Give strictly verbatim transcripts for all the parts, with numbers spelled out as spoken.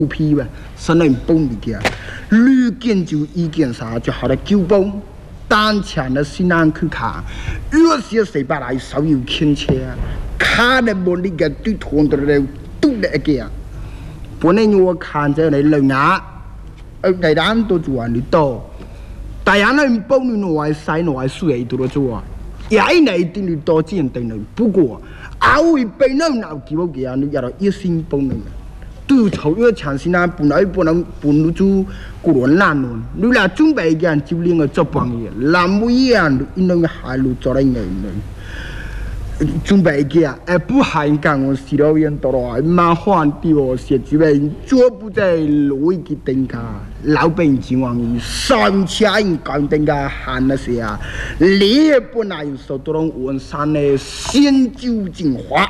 批吧，是能帮物件。绿建就意见啥，就好了九帮。当前的西南去看，有些谁把来稍有欠缺，看的不那个对团的人都那个。本来我看着来人啊，呃，大家都做你多，大家能帮你挪来塞挪来水都做，也一定你多见等人。不过，阿位被那闹几多个啊，你要到一心帮人。对头要强心啊，本来不能不能做古人难论，你俩准备个就连个做帮嘢，那么样你能海路做来人呢？准备个哎不还讲我洗了人多了，麻烦的我写准备做不在路一个等下，老百姓往伊上车人讲等下喊那些啊，你本来受到了文山的先酒精化。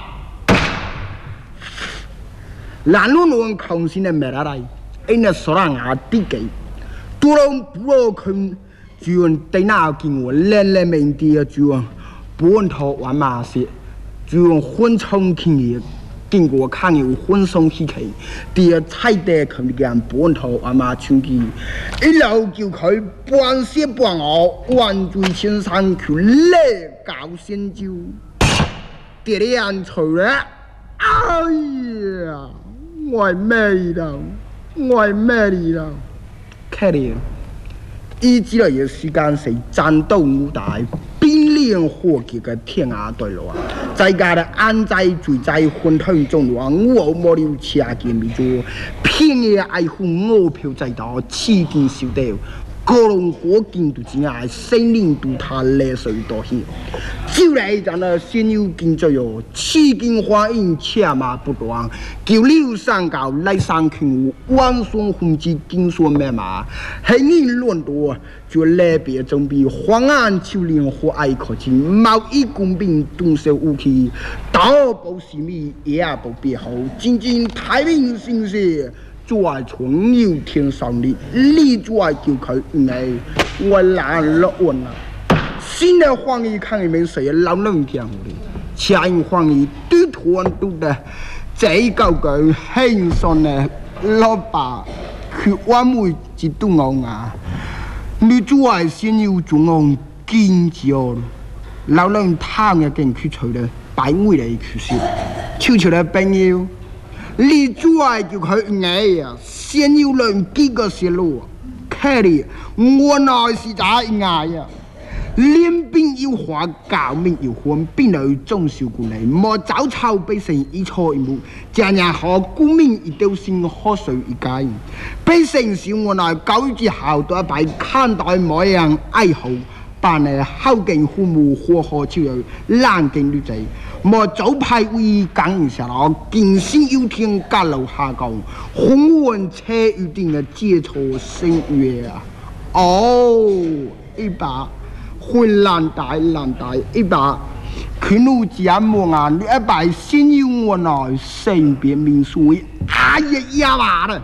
兰路路空心的没来，哎那说让俺地给，多了不了空，就用对那经我连连面的就用本土玩马些，就用混充经验，经过看有混松起起，第二菜的可能讲本土玩马冲击，一路就佢半些半熬，万醉千山去累搞仙酒，第二除了，哎呀！我咩的，我咩的，看嚟，依之類嘅時間是戰鬥武大，邊連火結嘅天涯對路啊！在家的安在最在混沌中王，我冇了車見咪做，偏夜愛護我票制度，刺見小掉。各龍果見到之外，生靈到他淚水多些。就來講呢，先有經濟哟，刺見花影切馬不斷，叫六上高來上群，萬雙紅旗經說咩嘛？黑影亂多，就來別準備黃眼秋蓮和愛可親，貿易工兵動手武器，刀寶西米也不別好，僅僅太平盛世。做從有天上的，你做就佢哎，我難了完了。新的皇帝看你們誰老能聽我的，前皇帝對團都的，這個個輕鬆的老爸，佢我妹只都我啊，你做先要做我堅持哦，老能貪嘅勁去除的，擺我嚟去說，悄悄的朋友。你做愛就佢愛呀，先有人幾個泄露，看你我那是咋愛呀？練兵要花，教命要混，邊度總受過嚟？莫早抄百姓一錯一幕，這樣好官民一條心喝水一解。百姓是我那教育之後都一擺看待某樣愛好。但係後勁父母活學超有冷勁女仔，莫早派會講下啦，見先要聽隔路下講，紅雲車預定嘅接觸聲樂啊！哦，一把會爛大爛大一把，佢老姐莫眼，你一把先要我來性別面水，哎呀呀嘛的！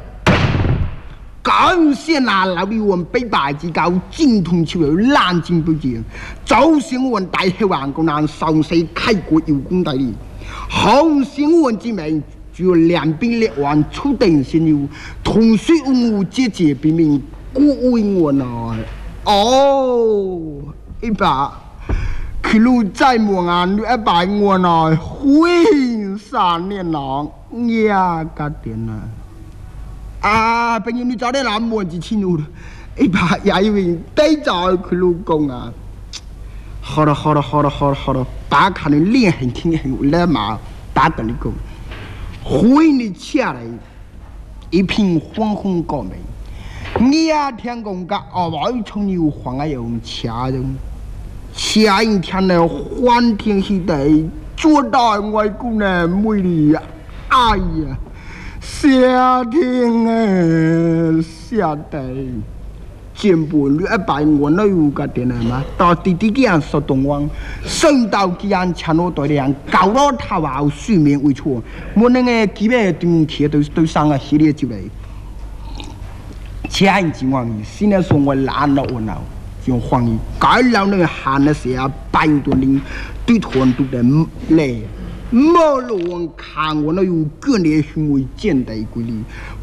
講先啦，老李我北白之教精通潮流冷靜不見，早先我大希望公難上世開國有功大利，後先我之名就兩邊列王出定先有，同水我節節變命古為我來，哦一把佢路在莫眼一把我來會三年郎呀個點啊！啊！朋友，你早點來摸幾千路，一把也以為得找佢老公啊！好了好了好了好了好了，打看你臉很挺很來嘛，打跟你講，回你下來一片黃紅高美，你呀聽講個阿媽從有黃啊用車人，車一天呢歡天喜地，做大外公呢美麗呀！哎呀！夏天啊，夏天，全部你一擺我那有個點啊嘛，到弟弟嘅人說東王，升到嘅人請我對人，搞到他話水面為錯，我那個基本對鐵對對上啊系列之類，前情況現在說我懶了我鬧，就黃姨，該老那個喊那些啊，白多零對團都得累。莫路看我那有個人行為見得規律。